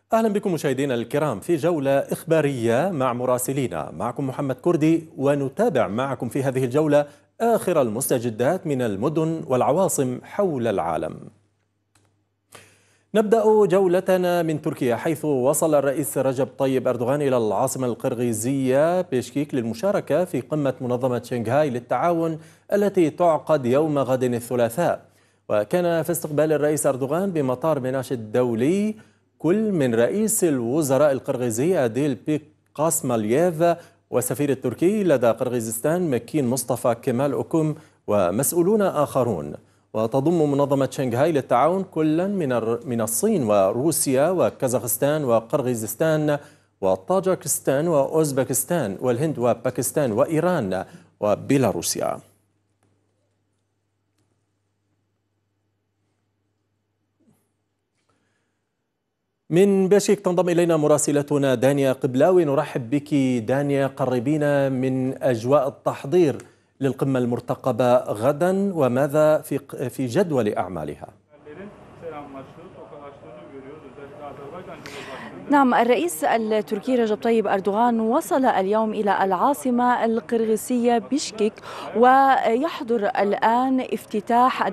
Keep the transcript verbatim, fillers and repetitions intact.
أهلا بكم مشاهدينا الكرام في جولة إخبارية مع مراسلينا. معكم محمد كردي، ونتابع معكم في هذه الجولة آخر المستجدات من المدن والعواصم حول العالم. نبدأ جولتنا من تركيا، حيث وصل الرئيس رجب طيب أردوغان إلى العاصمة القرغيزية بشكيك للمشاركة في قمة منظمة شنغهاي للتعاون التي تعقد يوم غد الثلاثاء. وكان في استقبال الرئيس أردوغان بمطار مناش الدولي كل من رئيس الوزراء القرغيزي أديل بيك قاسمالييف والسفير التركي لدى قرغيزستان مكين مصطفى كمال أوكوم ومسؤولون آخرون. وتضم منظمة شنغهاي للتعاون كلا من من الصين وروسيا وكازاخستان وقرغيزستان وطاجكستان وأوزبكستان والهند وباكستان وإيران وبيلاروسيا. من بشكك تنضم إلينا مراسلتنا دانيا قبلاوي. نرحب بك دانيا، قربينا من أجواء التحضير للقمة المرتقبة غدا، وماذا في في جدول أعمالها؟ نعم، الرئيس التركي رجب طيب أردوغان وصل اليوم إلى العاصمة القرغيزية بشكك، ويحضر الآن افتتاح